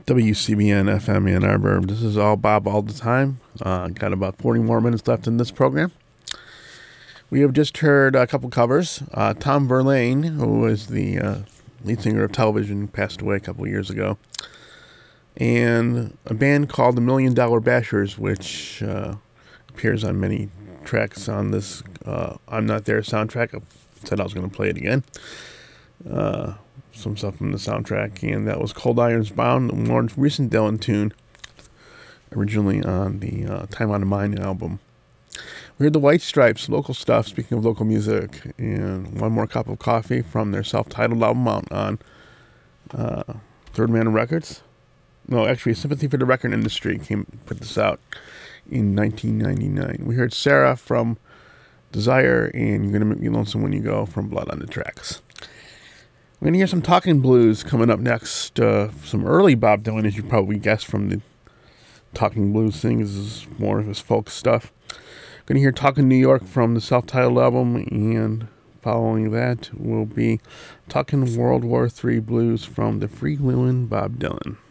WCBN FM Ann Arbor. This is all Bob all the time. Got about 40 more minutes left in this program. We have just heard a couple covers. Tom Verlaine, who is the lead singer of Television, passed away a couple years ago. And a band called the $1 Million Bashers, which appears on many tracks on this I'm Not There soundtrack. I said I was going to play it again. Some stuff from the soundtrack, and that was Cold Irons Bound, the more recent Dylan tune, originally on the Time Out of Mind album. We heard the White Stripes, local stuff, speaking of local music, and One More Cup of Coffee from their self-titled album out on Third Man Records. No, actually, Sympathy for the Record Industry put this out in 1999. We heard Sarah from Desire, and You're Gonna Make Me Lonesome When You Go from Blood on the Tracks. We're going to hear some Talking Blues coming up next. Some early Bob Dylan, as you probably guessed from the Talking Blues thing. This is more of his folk stuff. Going to hear Talking New York from the self-titled album, and following that will be Talking World War III Blues from the freewheeling Bob Dylan.